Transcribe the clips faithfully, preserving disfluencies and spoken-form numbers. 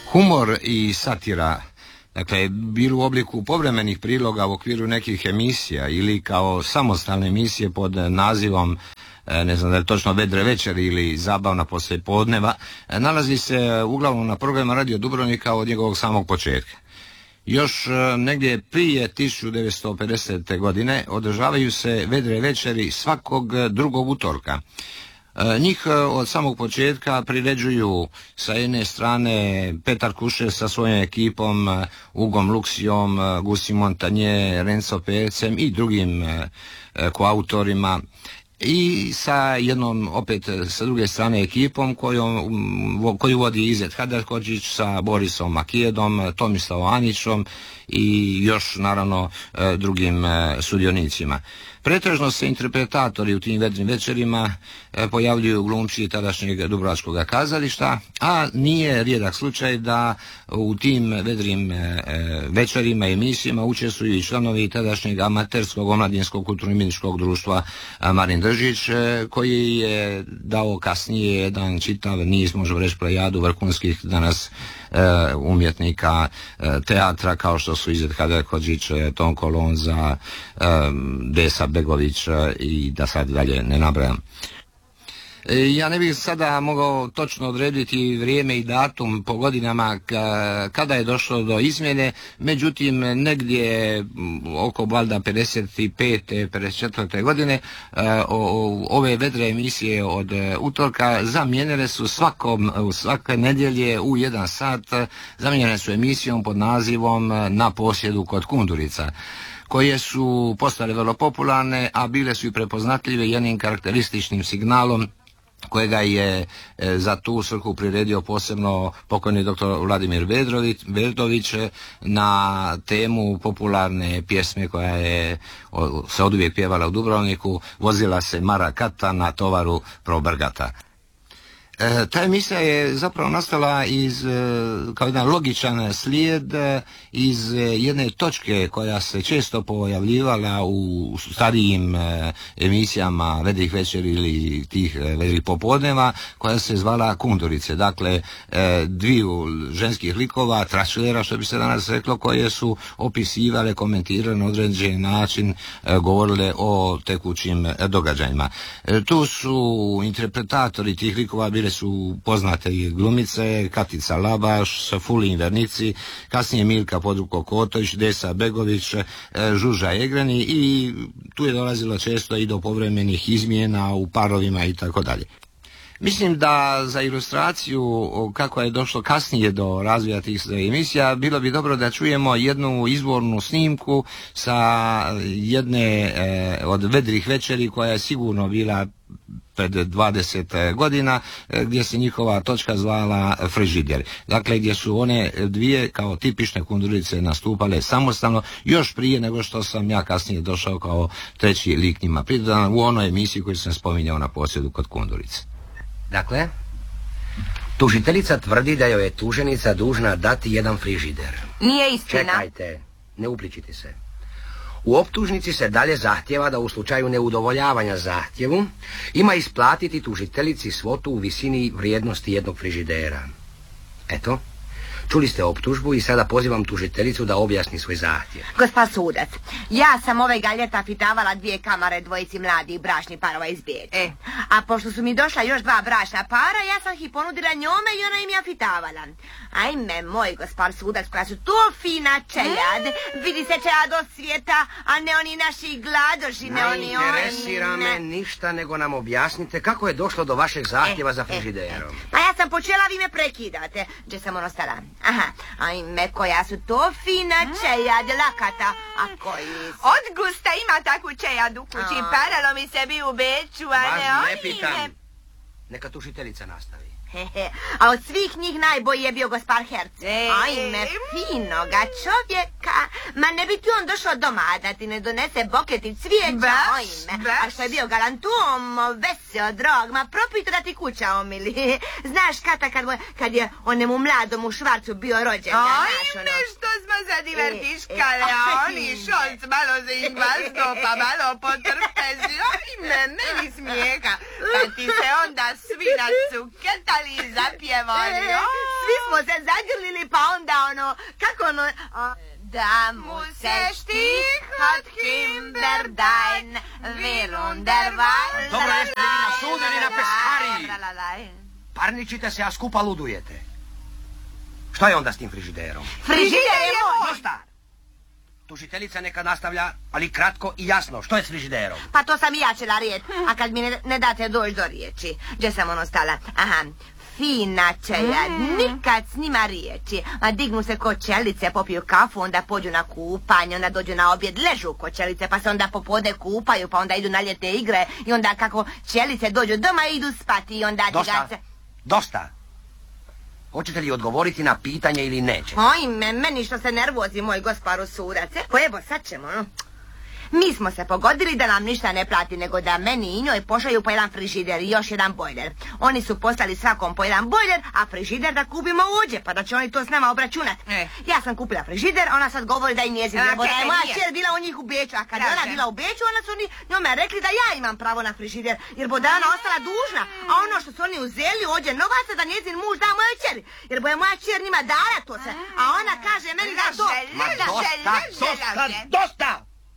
humor i satira, dakle, bilo u obliku povremenih priloga u okviru nekih emisija ili kao samostalne emisije pod nazivom, ne znam da je točno Vedre večeri ili Zabavna poslijepodneva, nalazi se uglavnom na programu Radio Dubrovnika od njegovog samog početka. Još negdje prije tisuću devetsto pedesete. godine održavaju se Vedre večeri svakog drugog utorka. Njih od samog početka priređuju sa jedne strane Petar Kušer sa svojom ekipom, Ugom Luksijom, Gusi Montanje, Renzo Pecem i drugim koautorima, i sa jednom, opet sa druge strane, ekipom kojom, koju vodi Izet Hadarkodžić sa Borisom Makijedom, Tomislavom Anićom i još naravno drugim sudionicima. Pretežno se interpretatori u tim vedrim večerima pojavljuju glumci tadašnjeg dubrovačkog kazališta, a nije rijedak slučaj da u tim vedrim večerima i emisijama učestvuju i članovi tadašnjeg amaterskog omladinskog kulturno-umjetničkog društva Marin Držić, koji je dao kasnije jedan čitav niz, možemo reći, plejadu vrhunskih danas umjetnika teatra, kao što su Izet Hadarkodžić, Tonko Lonza, Desa Begović i da sad dalje ne nabrajam. Ja ne bih sada mogao točno odrediti vrijeme i datum po godinama kada je došlo do izmjene, međutim negdje oko valjda pedeset pete pedeset četvrte. godine ove vedre emisije od utorka zamijenile su svakom, svake nedjelje u jedan sat, zamijenjene su emisijom pod nazivom Na posjedu kod Kundurica, koje su postale vrlo popularne, a bile su i prepoznatljive jednim karakterističnim signalom kojega je e, za tu svrhu priredio posebno pokojni doktor Vladimir Verdović na temu popularne pjesme koja je o, se oduvijek pjevala u Dubrovniku, Vozila se Mara Kata na tovaru Probrgata. E, ta emisija je zapravo nastala iz, kao jedan logičan slijed iz jedne točke koja se često pojavljivala u starijim emisijama vedrih večeri ili tih vedrih popodneva, koja se zvala Kundurice. Dakle, dviju ženskih likova, trašlera što bi se danas reklo, koje su opisivale, komentirale na određen način, govorile o tekućim događajima. Tu su interpretatori tih likova bile su poznate i glumice, Katica Labaš, Safulin Vernici, kasnije Milka Podruko-Kotović, Desa Begović, Žuža Egreni, i tu je dolazilo često i do povremenih izmjena u parovima i tako dalje. Mislim da za ilustraciju kako je došlo kasnije do razvoja tih emisija bilo bi dobro da čujemo jednu izvornu snimku sa jedne e, od vedrih večeri koja je sigurno bila pred dvadeset godina, gdje se njihova točka zvala Frižider. Dakle, gdje su one dvije kao tipične Kundurice nastupale samostalno, još prije nego što sam ja kasnije došao kao treći lik njima pridodan u onoj emisiji koju sam spominjao Na posjedu kod Kundurice. Dakle, tužiteljica tvrdi da joj je tuženica dužna dati jedan frižider. Nije istina. Čekajte, ne upličite se. U optužnici se dalje zahtjeva da u slučaju neudovoljavanja zahtjevu ima isplatiti tužiteljici svotu u visini vrijednosti jednog frižidera. Eto, čuli ste optužbu i sada pozivam tužiteljicu da objasni svoj zahtjev. Gospod sudac, ja sam ove galjeta fitavala dvije kamare dvojici mladih bračnih parova iz Beča. E. A pošto su mi došla još dva bračna para, ja sam ih ponudila njome i ona im ja fitavala. Ajme, moj gospod sudac, koja su to fina čeljad. Mm. Vidi se čeljad od svijeta, a ne oni naši gladoži, ne oni oni. Ne interesira me ništa, nego nam objasnite kako je došlo do vašeg zahtjeva e, za frižiderom. E. Pa ja sam počela, vi me prekidate. Gdje sam ono stala? Aha, ajme, koja su to fina čeljad, lakata, a koji su... Od gusta ima takvu čeljad u kući, paralo mi se bi u Beču, a Vas ne ne oni... pitam. Ne... Neka tužiteljica nastavi. Hehe, a od svih njih najbolji je bio gospar Herc. E, Ajme, finoga čovjeka. Ma ne bi ti on došao doma da ti ne donese boket i cvijeća. Baš, Ajme, baš. a što je bio galantum, veseo, drog, ma propito da ti kuća omili. Znaš kata kad, kad je onemu mladom u Švarcu bio rođen. Ajme, što smo sad i vrtiškale, a oni Šolc malo za Ingvasto, pa malo potrpezi. Ajme, meni smijeha. Pa ti se onda svi na cuketali i zapjevali. svi smo se zagrlili, pa onda ono, kako ono... O, da mu se štihat Himberdein, Virunderwein... Dobro, jeste vi na sudu ili na peskariji? Parničite se, a skupa ludujete. Što je onda s tim frižiderom? Frižider je moj! Dosta! Tužiteljica neka nastavlja, ali kratko i jasno. Što je s frižiderom? Pa to sam i ja ćela riječ, a kad mi ne, ne date doći do riječi. Gdje sam ono stala? Aha, fina čelja, nikad s njima riječi. A dignu se ko čelice, popiju kafu, onda pođu na kupanje, onda dođu na objed, ležu ko čelice, pa se onda popodne kupaju, pa onda idu na ljetne igre i onda kako čelice dođu doma idu spati i onda... Dosta, se... dosta. Hoćete li odgovoriti na pitanje ili neće? Ojme, meni što se nervozi moj gosparu sudac. Pa evo, sad ćemo, no. Mi smo se pogodili da nam ništa ne plati, nego da meni i njoj pošalju po jedan frižider i još jedan bojler. Oni su poslali svakom po jedan bojler, a frižider da kupimo uđe, pa da će oni to s nama obračunat. E. Ja sam kupila frižider, ona sad govori da je njezin, jer je moja čer bila u njih u Beču, a kad je ona bila u Beču, ona su oni njome rekli da ja imam pravo na frižider, jer bo da ona ostala dužna, a ono što su oni uzeli ođe novaca da njezin muž da mojoj čeri, jer bo je moja čer njima dala to se, a ona kaže meni da to... Ma dosta, dosta, dosta!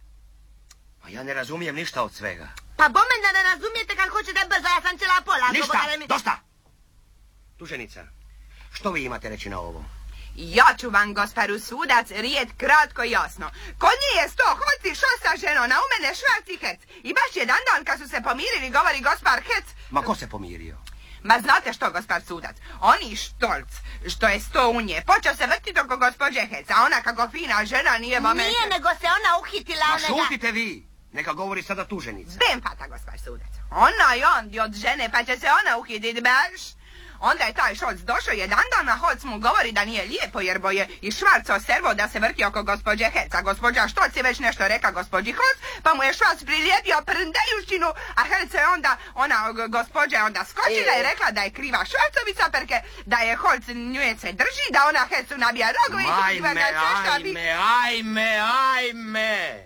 A ja ne razumijem ništa od svega. Pa bomen da ne razumijete kad hoćete brzo, ja sam cijela pola. Ništa, mi... dosta! Tuženica, što vi imate reći na ovo? Ja ću vam, gosparu sudac, rijet kratko i jasno. Kod nje je sto hoci šosta ženona, u mene švarc i hec. I baš jedan dan kad su se pomirili, govori gospar hec. Ma ko se pomirio? Ma znate što, gospar sudac? Oni štorc, što je sto u nje, počeo se vrtiti oko gospođe hec, a ona kako fina žena nije moment... Nije, nego se ona uhitila... Ma šutite vi! Neka govori sada tuženica. Bem pata, gospar sudac. Ona i on od žene, pa će se ona uhitit baš. Onda je taj šolc došao jedan dan, a Hoc mu govori da nije lijepo, jer bo je i Švarco servo da se vrti oko gospođe Hec. A gospođa Štorc je već nešto reka gospođi Hoc, pa mu je Švarc prilijepio prndeljuštinu, a Hec je onda, ona gospođa je onda skočila i rekla da je kriva Švarcovica, perke da je Hoc njuje se drži, da ona Hecu nabija rogovi. Ajme, ajme, ajme, ajme!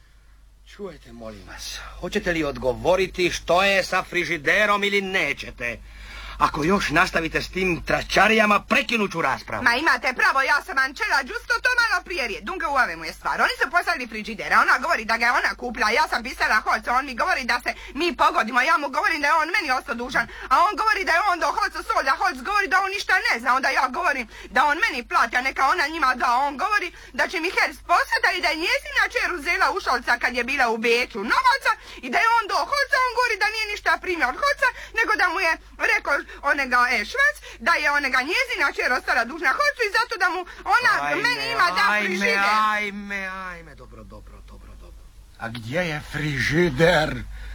Čujete, molim vas, hoćete li odgovoriti što je sa frižiderom ili nećete? Ako još nastavite s tim tračarijama, prekinut ću raspravu. Ma imate pravo, ja sam Ančela Đusto to malo prije rije. Dunga u ove mu je stvar. Oni su poslali frižidera, ona govori da ga je ona kupila, ja sam pisala Hocu, on mi govori da se mi pogodimo, ja mu govorim da je on meni ostao dužan, a on govori da je on do Hocu solja, Hoc govori da on ništa ne zna, onda ja govorim da on meni plati, a neka ona njima da, on govori da će mi Herc posada i da je njezina čer uzela u Šolca kad je bila u Beču novaca i da je on do Hoca, on govori da nije ništa primio od Hoca, nego da mu je rekao onega e, Švac, da je onega njezina čer ostala dužna Hocu i zato da mu ona ajme, meni ima da frižider. Ajme, ajme, dobro, dobro, dobro, dobro. A gdje je frižider?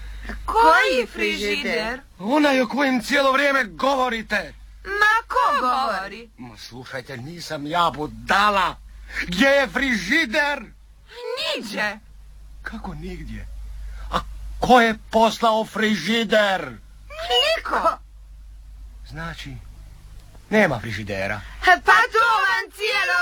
Koji frižider? Onaj o kojem cijelo vrijeme govorite. Ma ko govori? Ma slušajte, nisam ja budala. Gdje je frižider? Niđe. Kako nigdje? A ko je poslao frižider? Niko. Znači, nema frižidera. Pa to vam cijelo